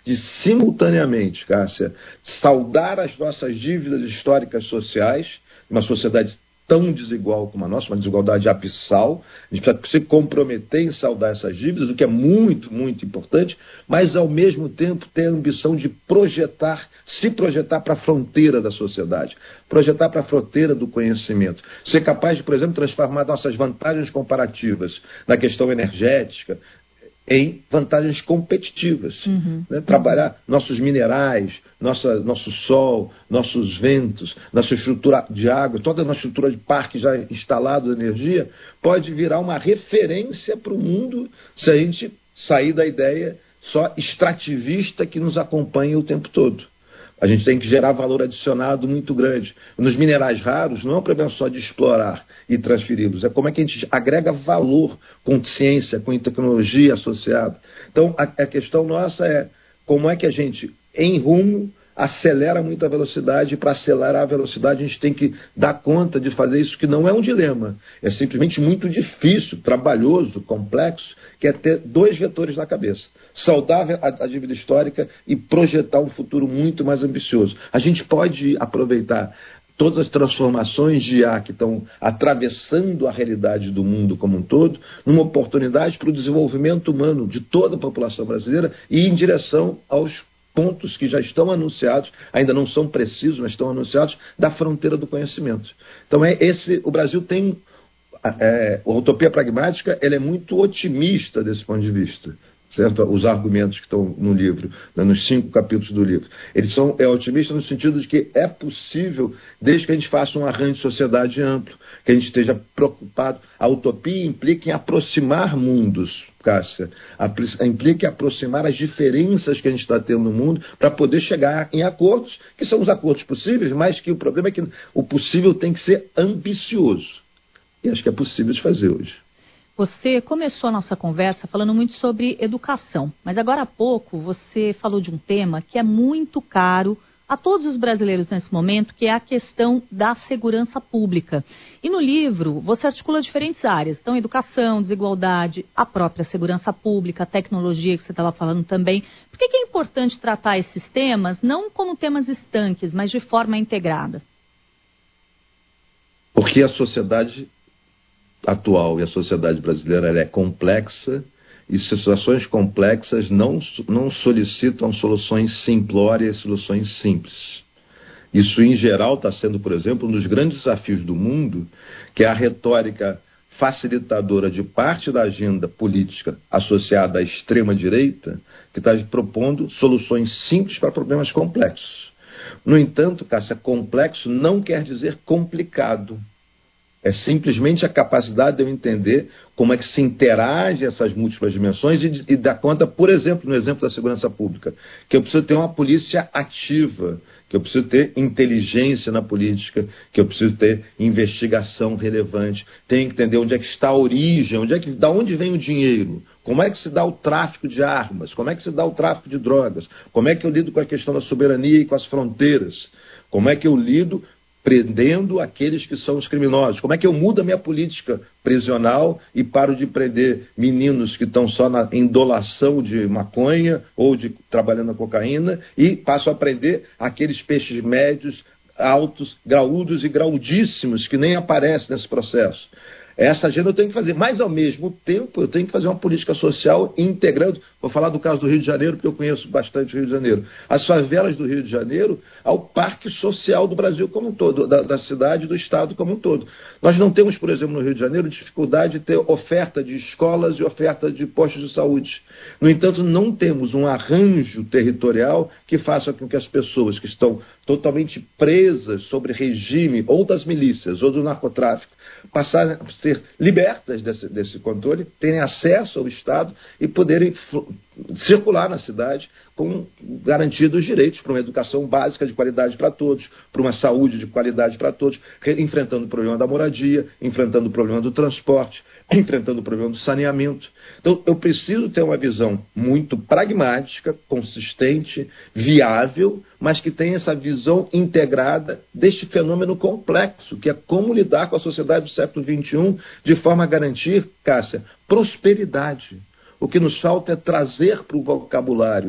de simultaneamente, Cássia, saldar as nossas dívidas históricas sociais, uma sociedade tão desigual como a nossa, uma desigualdade abissal. A gente precisa se comprometer em saldar essas dívidas, o que é muito, muito importante, mas ao mesmo tempo ter a ambição de se projetar para a fronteira da sociedade, projetar para a fronteira do conhecimento, ser capaz de, por exemplo, transformar nossas vantagens comparativas na questão energética em vantagens competitivas. Né? Trabalhar nossos minerais, nosso sol, nossos ventos, nossa estrutura de água, toda a nossa estrutura de parques já instalados de energia, pode virar uma referência para o mundo se a gente sair da ideia só extrativista que nos acompanha o tempo todo. A gente tem que gerar valor adicionado muito grande. Nos minerais raros, não é um problema só de explorar e transferi-los, é como é que a gente agrega valor com ciência, com tecnologia associada. Então, a questão nossa é como é que a gente, em rumo, acelera muito a velocidade, e para acelerar a velocidade a gente tem que dar conta de fazer isso, que não é um dilema, é simplesmente muito difícil, trabalhoso, complexo, que é ter dois vetores na cabeça: saldar a dívida histórica e projetar um futuro muito mais ambicioso. A gente pode aproveitar todas as transformações de IA que estão atravessando a realidade do mundo como um todo, numa oportunidade para o desenvolvimento humano de toda a população brasileira e em direção aos pontos que já estão anunciados, ainda não são precisos, mas estão anunciados, da fronteira do conhecimento. Então, o Brasil tem... a utopia pragmática, ela é muito otimista desse ponto de vista, certo? Os argumentos que estão no livro, né, nos 5 capítulos do livro, eles são otimistas no sentido de que é possível, desde que a gente faça um arranjo de sociedade amplo, que a gente esteja preocupado. A utopia implica em aproximar mundos, Cássia, implica em aproximar as diferenças que a gente está tendo no mundo para poder chegar em acordos, que são os acordos possíveis, mas que o problema é que o possível tem que ser ambicioso. E acho que é possível de fazer hoje. Você começou a nossa conversa falando muito sobre educação, mas agora há pouco você falou de um tema que é muito caro a todos os brasileiros nesse momento, que é a questão da segurança pública. E no livro você articula diferentes áreas, então educação, desigualdade, a própria segurança pública, a tecnologia que você estava falando também. Por que é importante tratar esses temas não como temas estanques, mas de forma integrada? Porque a sociedade atual e a sociedade brasileira ela é complexa, e situações complexas não solicitam soluções simplórias, soluções simples. Isso, em geral, está sendo, por exemplo, um dos grandes desafios do mundo, que é a retórica facilitadora de parte da agenda política associada à extrema-direita, que está propondo soluções simples para problemas complexos. No entanto, Cássia, complexo não quer dizer complicado. É simplesmente a capacidade de eu entender como é que se interage essas múltiplas dimensões e dar conta, por exemplo, no exemplo da segurança pública, que eu preciso ter uma polícia ativa, que eu preciso ter inteligência na política, que eu preciso ter investigação relevante, tenho que entender onde é que está a origem, da onde vem o dinheiro, como é que se dá o tráfico de armas, como é que se dá o tráfico de drogas, como é que eu lido com a questão da soberania e com as fronteiras, como é que eu lido prendendo aqueles que são os criminosos. Como é que eu mudo a minha política prisional e paro de prender meninos que estão só na indolação de maconha ou trabalhando na cocaína e passo a prender aqueles peixes médios, altos, graúdos e graudíssimos que nem aparecem nesse processo. Essa agenda eu tenho que fazer, mas ao mesmo tempo eu tenho que fazer uma política social integrando. Vou falar do caso do Rio de Janeiro, porque eu conheço bastante o Rio de Janeiro. As favelas do Rio de Janeiro ao parque social do Brasil como um todo, da cidade e do estado como um todo. Nós não temos, por exemplo, no Rio de Janeiro, dificuldade de ter oferta de escolas e oferta de postos de saúde. No entanto, não temos um arranjo territorial que faça com que as pessoas que estão totalmente presas sobre regime ou das milícias ou do narcotráfico passarem a ser libertas desse controle, terem acesso ao Estado e poderem circular na cidade com garantia dos direitos para uma educação básica de qualidade para todos, para uma saúde de qualidade para todos, enfrentando o problema da moradia, enfrentando o problema do transporte, enfrentando o problema do saneamento. Então, eu preciso ter uma visão muito pragmática, consistente, viável, mas que tenha essa visão integrada deste fenômeno complexo, que é como lidar com a sociedade do século XXI de forma a garantir, Cássia, prosperidade. O que nos falta é trazer para o vocabulário